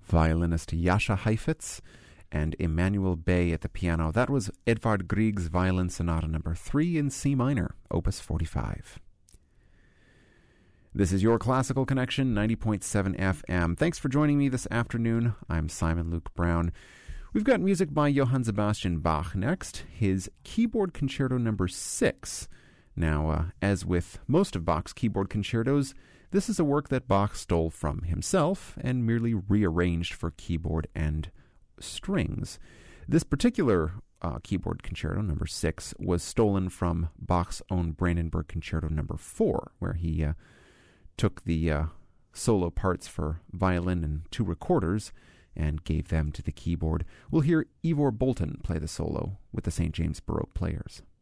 violinist Jascha Heifetz, and Emanuel Bay at the piano. That was Edvard Grieg's Violin Sonata No. 3 in C minor, Opus 45. This is your Classical Connection, 90.7 FM. Thanks for joining me this afternoon. I'm Simon Luke Brown. We've got music by Johann Sebastian Bach next, his Keyboard Concerto No. 6. Now, as with most of Bach's keyboard concertos, this is a work that Bach stole from himself and merely rearranged for keyboard and strings. This particular Keyboard Concerto No. 6 was stolen from Bach's own Brandenburg Concerto No. 4, where he took the solo parts for violin and 2 recorders and gave them to the keyboard. We'll hear Ivor Bolton play the solo with the St. James Baroque Players.